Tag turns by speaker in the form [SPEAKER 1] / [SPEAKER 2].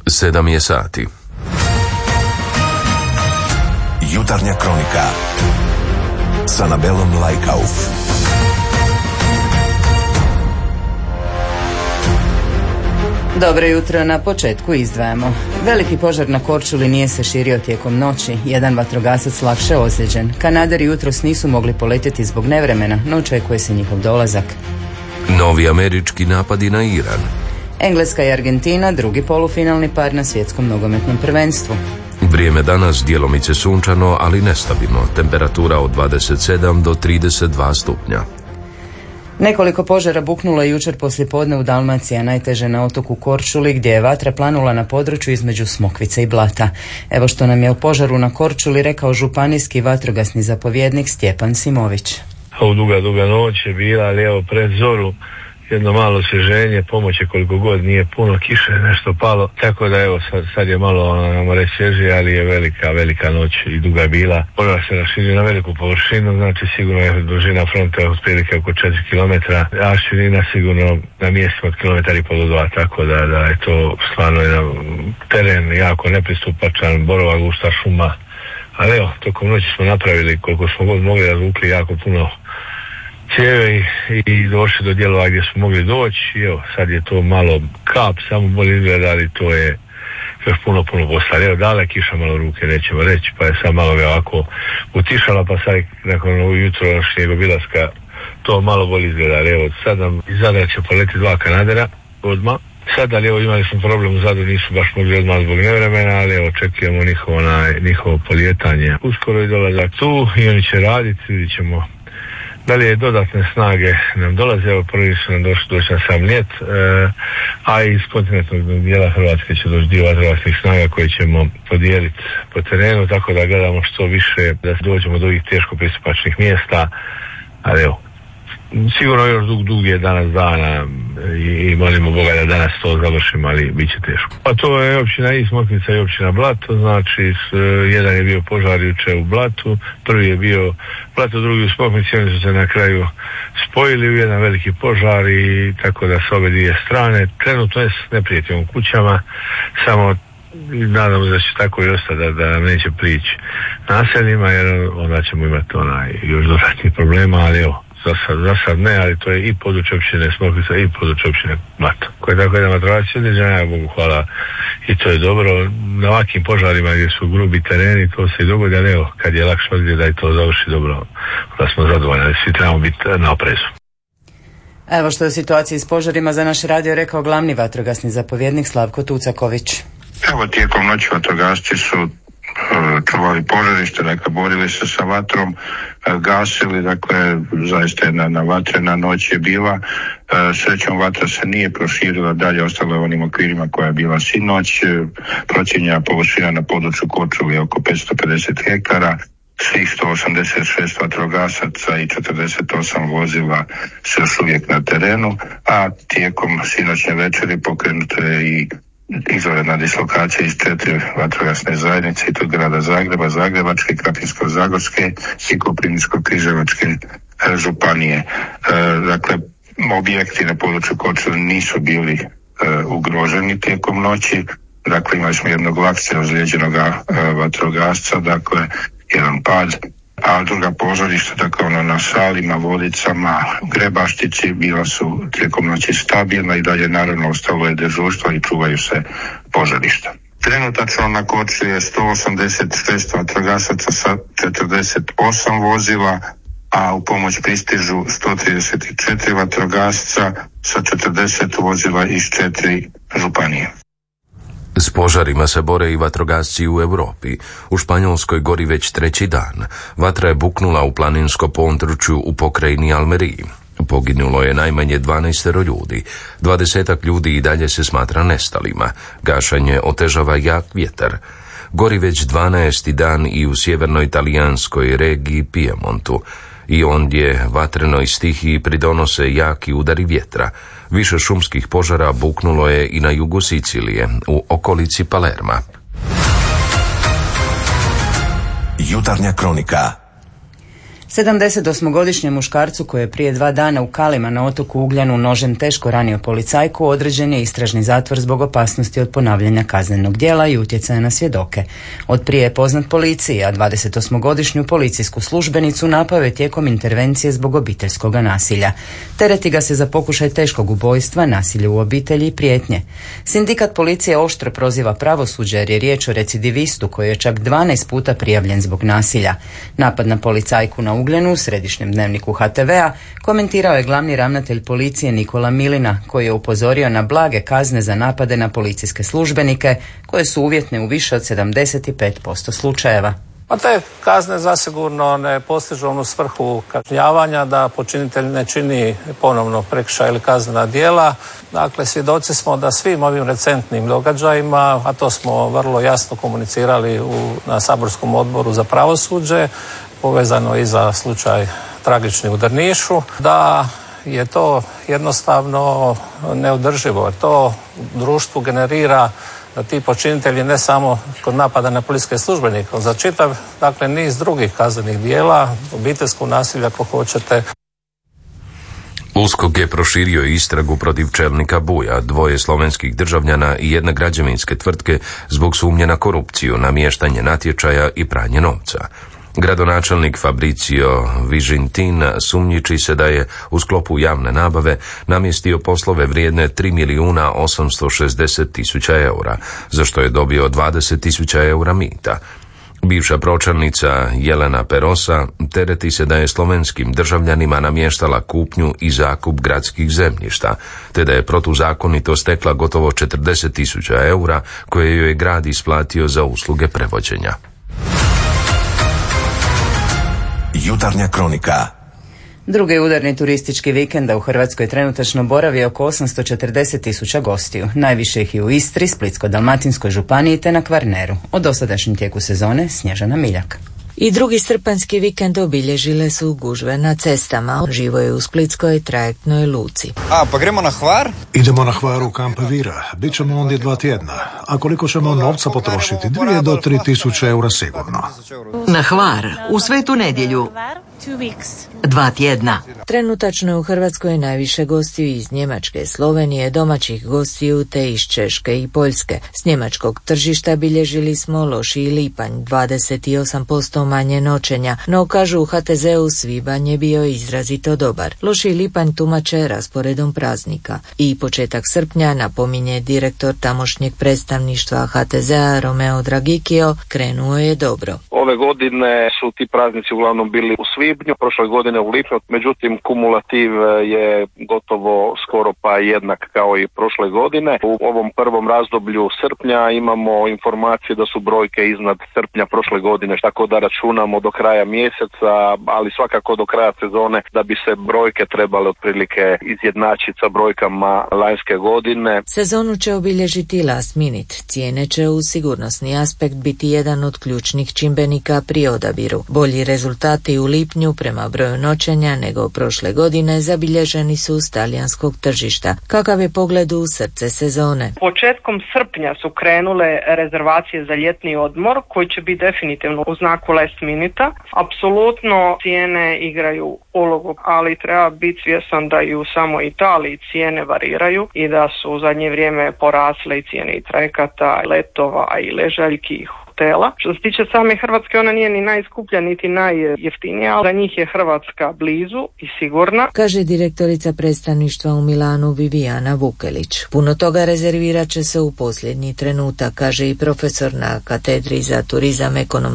[SPEAKER 1] 7 je sati.
[SPEAKER 2] Jutarnja kronika s Anabelom Lajkauf.
[SPEAKER 3] Dobro jutro, na početku izdvajamo. Veliki požar na Korčuli nije se širio tijekom noći. Jedan vatrogasac lakše ozlijeđen. Kanaderi jutros nisu mogli poletjeti zbog nevremena, no očekuje se njihov dolazak.
[SPEAKER 1] Novi američki napadi na Iran.
[SPEAKER 3] Engleska i Argentina, drugi polufinalni par na svjetskom nogometnom prvenstvu.
[SPEAKER 1] Vrijeme danas djelomice sunčano, ali nestabilno. Temperatura od 27 do 32 stupnja.
[SPEAKER 3] Nekoliko požara buknulo je jučer poslijepodne u Dalmaciji, a najteže na otoku Korčuli, gdje je vatra planula na području između Smokvice i Blata. Evo što nam je o požaru na Korčuli rekao županijski vatrogasni zapovjednik Stjepan Simović.
[SPEAKER 4] Duga noć je bila, ali evo pred zoru jedno malo osvježenje, pomoće koliko god, nije puno kiše, nešto palo, tako da evo sad je malo, namo reći, svježije, ali je velika noć i duga je bila. Požar se raširio na veliku površinu, znači sigurno je dužina fronta otprilike oko 4 km, a širina sigurno na mjestima od 1,5 do 2, tako da je to stvarno jedan teren jako nepristupačan, borova gusta šuma, ali evo, tokom noći smo napravili koliko smo god mogli, razvukli jako puno cijeve i došli do dijelova gdje smo mogli doći. Evo, sad je to malo kap, samo bolje izgleda, ali to je još puno posla. Evo, dale kiša malo ruke, nećemo reći, pa je sad malo ga ovako utišala, pa sad nakon ovog jutrošnjeg obilaska to malo bolje izgleda. Evo, sad nam iz Zadra će poleti 2 Kanadera odmah. Sad, ali evo, imali smo problem u Zadru, nisu baš mogli odmah zbog nevremena, ali evo, očekujemo njihovo polijetanje. Uskoro je dolazak tu i oni će raditi, vidit ćemo da li je dodatne snage nam dolaze. Evo, prvi su nam doći na sam ljet, a iz kontinentnog dijela Hrvatske će doći dio vatrogasnih snaga koje ćemo podijeliti po terenu, tako da gledamo što više da dođemo do ovih teško pristupačnih mjesta, ali evo, sigurno još dug je danas dana i molimo Boga da danas to završimo, ali bit će teško. Pa to je općina i Smokvica i općina Blato, znači jedan je bio požar juče u Blatu, prvi je bio Blato, drugi u Smokvici, oni su se na kraju spojili u jedan veliki požar i tako da s ove dvije strane trenutno ne prijetimo kućama, samo nadamo se da će tako i ostati, da nam neće prići naseljima, jer onda ćemo imati još dodatnih problema, ali evo, za sad ne, ali to je i područje općine Smokvica i područje općine Blato, koje je tako jedan vatrogasni određena, ja Bogu hvala, i to je dobro. Na ovakvim požarima gdje su grubi tereni, to se i dogodi, ali evo, kad je lakše odgdje da i to završi dobro, da smo zadovoljni, svi trebamo biti na oprezu.
[SPEAKER 3] Evo što je u situaciji s požarima za naš radio rekao glavni vatrogasni zapovjednik Slavko Tucaković.
[SPEAKER 5] Evo, tijekom noći vatrogasci su čuvali požarište, dakle borili se sa vatrom, gasili, dakle zaista jedna vatrena noć je bila. Srećom vatra se nije proširila dalje, ostalo je u onim okvirima koja je bila sinoć. Procijenjena površina na području Korčule je oko 550 hektara. Svih 186 vatrogasaca i 48 vozila se još uvijek na terenu, a tijekom sinoćnje večeri pokrenuto je i izvanredna dislokacija iz 4 vatrogasne zajednice, i to grada Zagreba, Zagrebačke, Krapinsko-zagorske i Koprivničko-križevačke županije. Dakle, objekti na području Korčule nisu bili ugroženi tijekom noći. Dakle, imali smo jednog lakše ozlijeđenog vatrogasca, dakle, jedan pad, a druga požarišta, dakle na Salima, Vodicama, Grebaštici bila su tijekom noći stabilna i dalje naravno ostalo je dežurstvo i čuvaju se požarišta. Trenutačno na Korčuli je 186 vatrogasaca sa 48 vozila, a u pomoć pristižu 134 vatrogasca sa 40 vozila iz 4 županije.
[SPEAKER 1] S požarima se bore i vatrogasci u Europi. U Španjolskoj gori već 3. dan. Vatra je buknula u planinsko području u pokrajini Almeriji. Poginulo je najmanje 12 ljudi. 20 ljudi i dalje se smatra nestalima. Gašanje otežava jak vjetar. Gori već 12. dan i u sjevernoj talijanskoj regiji Piemontu. I ondje vatrenoj stihiji pridonose jaki udari vjetra. Više šumskih požara buknulo je i na jugu Sicilije, u okolici Palerma.
[SPEAKER 2] Jutarnja kronika.
[SPEAKER 3] 78-godišnjem muškarcu koji je prije 2 dana u Kalima na otoku Ugljanu nožem teško ranio policajku određen je istražni zatvor zbog opasnosti od ponavljanja kaznenog djela i utjecaja na svjedoke. Od prije je poznat policiji, a 28-godišnju policijsku službenicu napao je tijekom intervencije zbog obiteljskog nasilja. Tereti ga se za pokušaj teškog ubojstva, nasilje u obitelji i prijetnje. Sindikat policije oštro proziva pravosuđe jer je riječ o recidivistu koji je čak 12 puta prijavljen zbog nasilja. Napad na policajku na Ugljanu u središnjem dnevniku HTV-a komentirao je glavni ravnatelj policije Nikola Milina, koji je upozorio na blage kazne za napade na policijske službenike koje su uvjetne u više od 75% slučajeva.
[SPEAKER 6] A te kazne zasigurno ne postižu onu svrhu kažnjavanja da počinitelj ne čini ponovno prekršaj ili kaznena djela. Dakle, svjedoci smo da svim ovim recentnim događajima, a to smo vrlo jasno komunicirali na saborskom odboru za pravosuđe, povezano i za slučaj tragični u Drnišu, da je to jednostavno neodrživo. To društvu generira da ti počinitelji ne samo kod napada na policijske službenike, za čitav niz drugih kaznenih djela, obiteljskog nasilja ako hoćete.
[SPEAKER 1] USKOK je proširio istragu protiv čelnika Buja, 2 slovenskih državljana i 1 građevinske tvrtke zbog sumnje na korupciju, namještanje natječaja i pranje novca. Gradonačelnik Fabricio Vižintin sumnjiči se da je u sklopu javne nabave namjestio poslove vrijedne 3.860.000 eura, za što je dobio 20.000 eura mita. Bivša pročelnica Jelena Perosa tereti se da je slovenskim državljanima namještala kupnju i zakup gradskih zemljišta, te da je protuzakonito stekla gotovo 40.000 eura koje joj je grad isplatio za usluge prevođenja.
[SPEAKER 2] Jutarnja kronika.
[SPEAKER 3] Drugi udarni turistički vikend u Hrvatskoj trenutačno boravi oko 840.000 gostiju. Najviše ih je u Istri, Splitsko-dalmatinskoj županiji te na Kvarneru. O dosadašnjem tijeku sezone Snježana Miljak.
[SPEAKER 7] I drugi srpanjski vikend obilježile su gužve na cestama. Živo je u Splitskoj trajektnoj luci.
[SPEAKER 8] Pa gremo na Hvar?
[SPEAKER 9] Idemo na Hvar u Kamp Vira. Bićemo ondje 2 tjedna. A koliko ćemo novca potrošiti? 2 do 3 tisuće eura sigurno.
[SPEAKER 10] Na Hvar, u Svetu Nedjelju. 2 tjedna.
[SPEAKER 7] Trenutačno u Hrvatskoj najviše gostiju iz Njemačke, Slovenije, domaćih gostiju te iz Češke i Poljske. S njemačkog tržišta bilježili smo lošiji lipanj, 28% manje noćenja, no kažu u HTZ-u svibanj je bio izrazito dobar. Loši lipanj tumače rasporedom praznika. I početak srpnja, napominje direktor tamošnjeg predstavništva HTZ-a Romeo Dragikio, krenuo je dobro.
[SPEAKER 11] Ove godine su ti praznici uglavnom bili u svibnju, prošle godine u lipnju, međutim kumulativ je gotovo skoro pa jednak kao i prošle godine. U ovom prvom razdoblju srpnja imamo informacije da su brojke iznad srpnja prošle godine, tako da računamo do kraja mjeseca, ali svakako do kraja sezone da bi se brojke trebale otprilike izjednačiti sa brojkama lanjske godine.
[SPEAKER 7] Sezonu će obilježiti last minute. Cijene će u sigurnosni aspekt biti jedan od ključnih čimbenika pri odabiru. Bolji rezultati u lipnju prema broju noćenja nego prošle godine zabilježeni su s talijanskog tržišta. Kakav je pogled u srce sezone?
[SPEAKER 12] Početkom srpnja su krenule rezervacije za ljetni odmor koji će biti definitivno u znaku last minute. Apsolutno cijene igraju ulogu, ali treba biti svjestan da i u samoj Italiji cijene variraju i da su u zadnje vrijeme porasle i cijene i trajekata, letova i ležaljki i hotela. Što se tiče same Hrvatske, ona nije ni najskuplja niti najjeftinija, ali za njih je Hrvatska blizu i sigurna,
[SPEAKER 7] kaže direktorica predstavništva u Milanu Vivijana Vukelić. Puno toga rezervirat će se u posljednji trenutak, kaže i profesor na katedri za turizam, ekonomiju